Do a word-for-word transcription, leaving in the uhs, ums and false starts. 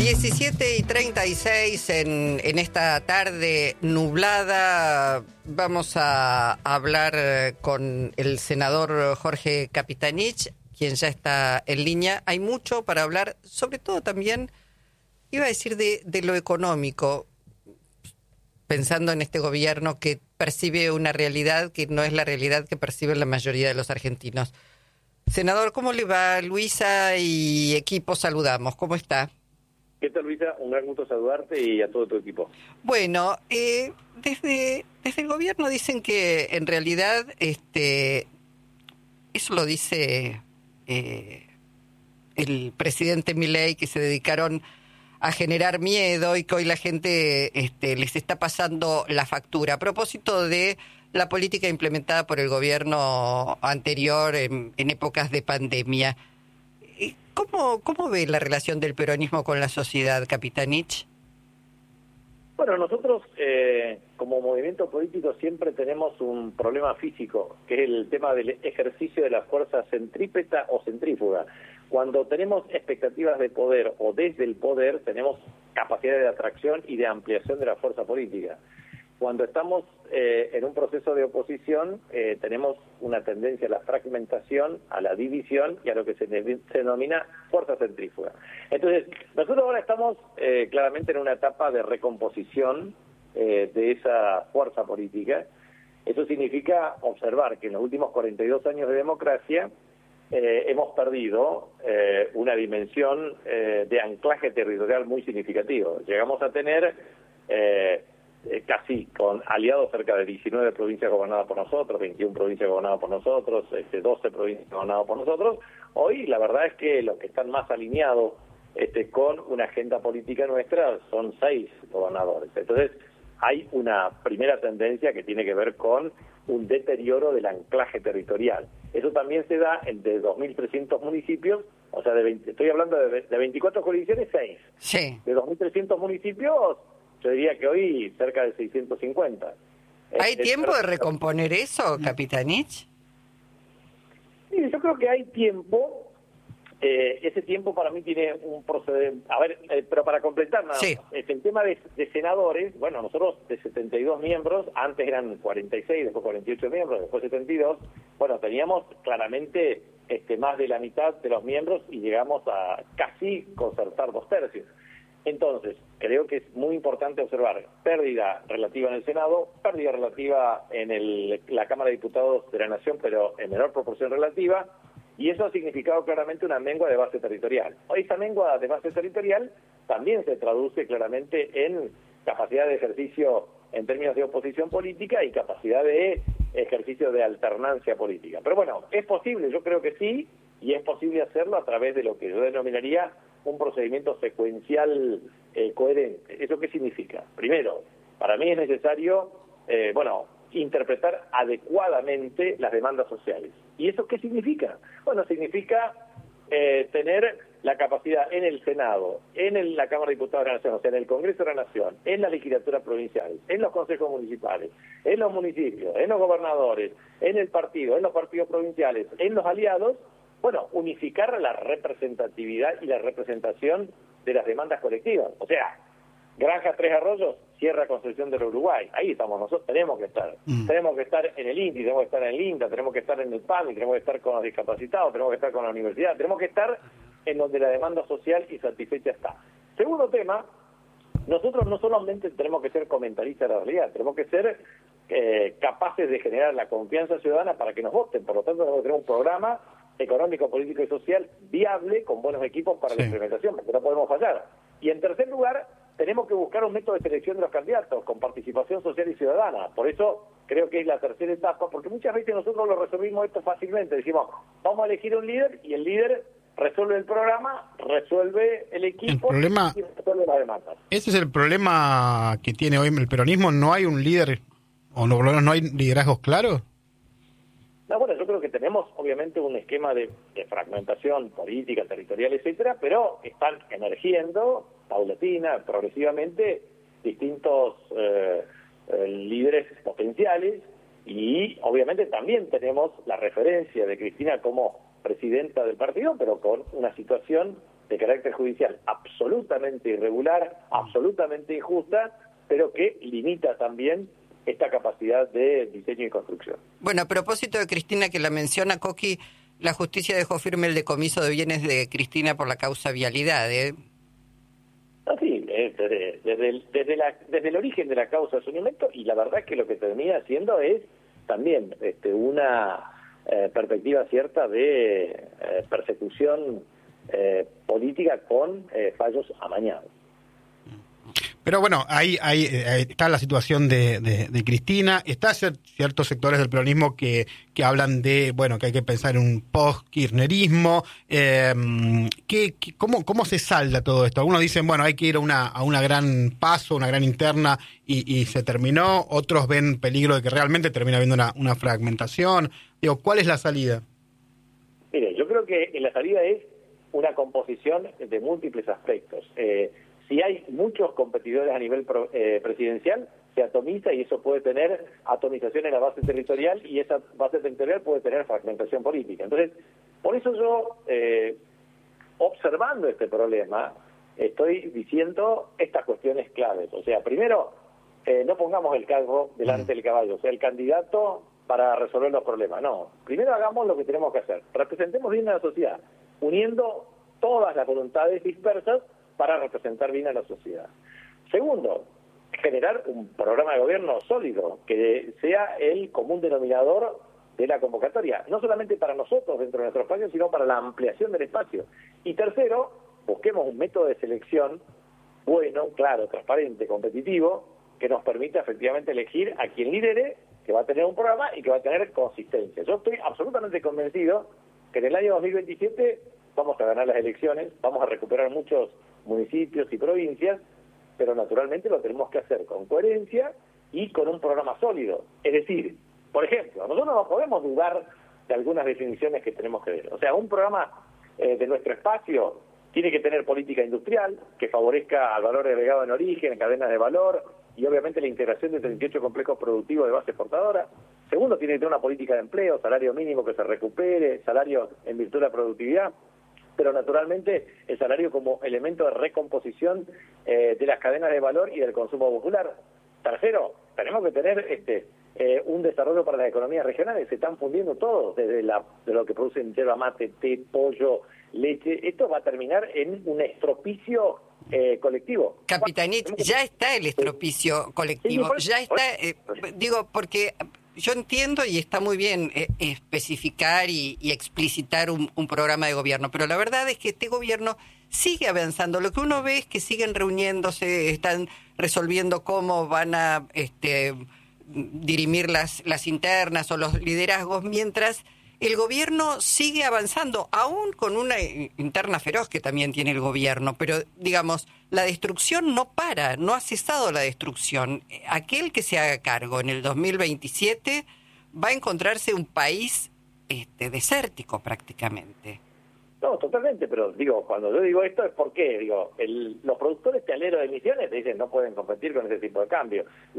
diecisiete y treinta y seis en, en esta tarde nublada. Vamos a hablar con el senador Jorge Capitanich, quien ya está en línea. Hay mucho para hablar, sobre todo también, iba a decir, de, de lo económico, pensando en este gobierno que percibe una realidad que no es la realidad que percibe la mayoría de los argentinos. Senador, ¿cómo le va? Luisa y equipo saludamos. ¿Cómo está? ¿Qué tal, Luisa? Un gran gusto saludarte y a todo tu equipo. Bueno, eh, desde, desde el gobierno dicen que en realidad, este, eso lo dice eh, el presidente Milei, que se dedicaron a generar miedo y que hoy la gente este, les está pasando la factura. A propósito de la política implementada por el gobierno anterior en, en épocas de pandemia, ¿Cómo, ¿Cómo ve la relación del peronismo con la sociedad, Capitanich? Bueno, nosotros eh, como movimiento político siempre tenemos un problema físico, que es el tema del ejercicio de la fuerza centrípeta o centrífuga. Cuando tenemos expectativas de poder o desde el poder, tenemos capacidad de atracción y de ampliación de la fuerza política. Cuando estamos eh, en un proceso de oposición, eh, tenemos una tendencia a la fragmentación, a la división y a lo que se, de, se denomina fuerza centrífuga. Entonces, nosotros ahora estamos eh, claramente en una etapa de recomposición eh, de esa fuerza política. Eso significa observar que en los últimos cuarenta y dos años de democracia eh, hemos perdido eh, una dimensión eh, de anclaje territorial muy significativo. Llegamos a tener... Eh, Eh, casi con aliados cerca de diecinueve provincias gobernadas por nosotros, veintiuna provincias gobernadas por nosotros, este, doce provincias gobernadas por nosotros. Hoy la verdad es que los que están más alineados este, con una agenda política nuestra son seis gobernadores. Entonces hay una primera tendencia que tiene que ver con un deterioro del anclaje territorial. Eso también se da en de dos mil trescientos municipios, o sea, de veinte, estoy hablando de, de veinticuatro jurisdicciones, seis. Sí. De dos mil trescientos municipios, yo diría que hoy cerca de seiscientos cincuenta. ¿Hay es, tiempo es... de recomponer eso, Capitanich? Sí, yo creo que hay tiempo. Eh, ese tiempo para mí tiene un procedimiento. A ver, eh, pero para completar nada, sí. es el tema de, de senadores. Bueno, nosotros de setenta y dos miembros, antes eran cuarenta y seis, después cuarenta y ocho miembros, después setenta y dos. Bueno, teníamos claramente este, más de la mitad de los miembros y llegamos a casi concertar dos tercios. Entonces, creo que es muy importante observar pérdida relativa en el Senado, pérdida relativa en el, la Cámara de Diputados de la Nación, pero en menor proporción relativa, y eso ha significado claramente una mengua de base territorial. Hoy esa mengua de base territorial también se traduce claramente en capacidad de ejercicio en términos de oposición política y capacidad de ejercicio de alternancia política. Pero bueno, es posible, yo creo que sí, y es posible hacerlo a través de lo que yo denominaría un procedimiento secuencial eh, coherente. ¿Eso qué significa? Primero, para mí es necesario, eh, bueno, interpretar adecuadamente las demandas sociales. ¿Y eso qué significa? Bueno, significa eh, tener la capacidad en el Senado, en el, la Cámara de Diputados de la Nación, o sea, en el Congreso de la Nación, en las legislaturas provinciales, en los consejos municipales, en los municipios, en los gobernadores, en el partido, en los partidos provinciales, en los aliados. Bueno, unificar la representatividad y la representación de las demandas colectivas. O sea, Granja Tres Arroyos, Sierra Concepción del Uruguay. Ahí estamos nosotros, tenemos que estar. Mm. Tenemos que estar en el INTI, tenemos que estar en el INTA, tenemos que estar en el PAMI, tenemos que estar con los discapacitados, tenemos que estar con la universidad, tenemos que estar en donde la demanda social y satisfecha está. Segundo tema, nosotros no solamente tenemos que ser comentaristas de la realidad, tenemos que ser eh, capaces de generar la confianza ciudadana para que nos voten. Por lo tanto, tenemos que tener un programa económico, político y social viable, con buenos equipos para sí. la implementación, porque no podemos fallar. Y en tercer lugar, tenemos que buscar un método de selección de los candidatos, con participación social y ciudadana. Por eso creo que es la tercera etapa, porque muchas veces nosotros lo resolvimos esto fácilmente. Decimos, vamos a elegir un líder, y el líder resuelve el programa, resuelve el equipo el problema, y resuelve las demandas. Ese es el problema que tiene hoy el peronismo. ¿No hay un líder, o no, no hay liderazgos claros? No, bueno, yo creo que tenemos obviamente un esquema de, de fragmentación política, territorial, etcétera, pero están emergiendo paulatina, progresivamente, distintos eh, eh, líderes potenciales, y obviamente también tenemos la referencia de Cristina como presidenta del partido, pero con una situación de carácter judicial absolutamente irregular, absolutamente injusta, pero que limita también esta capacidad de diseño y construcción. Bueno, a propósito de Cristina, que la menciona Coqui, la justicia dejó firme el decomiso de bienes de Cristina por la causa vialidad, ¿eh? No, sí, eh, desde, desde, el, desde, la, desde el origen de la causa es un invento, y la verdad es que lo que termina haciendo es también este, una eh, perspectiva cierta de eh, persecución eh, política con eh, fallos amañados. Pero bueno, ahí, ahí, ahí está la situación de, de, de Cristina. Está ciertos sectores del peronismo que, que hablan de, bueno, que hay que pensar en un post-kirchnerismo. Eh, ¿qué, qué, cómo, ¿Cómo se salda todo esto? Algunos dicen, bueno, hay que ir a una, a una gran paso, una gran interna y, y se terminó. Otros ven peligro de que realmente termine habiendo una, una fragmentación. Digo, ¿cuál es la salida? Mire, yo creo que la salida es una composición de múltiples aspectos. Eh, Si hay muchos competidores a nivel pro, eh, presidencial, se atomiza y eso puede tener atomización en la base territorial y esa base territorial puede tener fragmentación política. Entonces, por eso yo, eh, observando este problema, estoy diciendo estas cuestiones claves. O sea, primero, eh, no pongamos el carro delante del caballo, o sea, el candidato para resolver los problemas. No, primero hagamos lo que tenemos que hacer. Representemos bien a la sociedad, uniendo todas las voluntades dispersas para representar bien a la sociedad. Segundo, generar un programa de gobierno sólido, que sea el común denominador de la convocatoria, no solamente para nosotros dentro de nuestro espacio, sino para la ampliación del espacio. Y tercero, busquemos un método de selección bueno, claro, transparente, competitivo, que nos permita efectivamente elegir a quien lidere, que va a tener un programa y que va a tener consistencia. Yo estoy absolutamente convencido que en el año dos mil veintisiete vamos a ganar las elecciones, vamos a recuperar muchos municipios y provincias, pero naturalmente lo tenemos que hacer con coherencia y con un programa sólido. Es decir, por ejemplo, nosotros no podemos dudar de algunas definiciones que tenemos que ver. O sea, un programa eh, de nuestro espacio tiene que tener política industrial que favorezca al valor agregado en origen, cadenas de valor y obviamente la integración de treinta y ocho complejos productivos de base exportadora. Segundo, tiene que tener una política de empleo, salario mínimo que se recupere, salario en virtud de la productividad, pero naturalmente el salario como elemento de recomposición eh, de las cadenas de valor y del consumo popular. Tercero, tenemos que tener este eh, un desarrollo para las economías regionales. Se están fundiendo todos, desde la, de lo que producen yerba mate, té, pollo, leche. Esto va a terminar en un estropicio eh, colectivo. Capitanich, ya está el estropicio colectivo, Sí, ya está, eh, digo, porque yo entiendo y está muy bien eh, especificar y, y explicitar un, un programa de gobierno, pero la verdad es que este gobierno sigue avanzando. Lo que uno ve es que siguen reuniéndose, están resolviendo cómo van a este, dirimir las, las internas o los liderazgos, mientras el gobierno sigue avanzando, aún con una interna feroz que también tiene el gobierno, pero digamos, la destrucción no para, no ha cesado la destrucción. Aquel que se haga cargo en el dos mil veintisiete va a encontrarse un país este, desértico prácticamente. No, totalmente, pero digo, cuando yo digo esto es porque, digo, el, los productores tealeros de emisiones te dicen no pueden competir con ese tipo de cambio.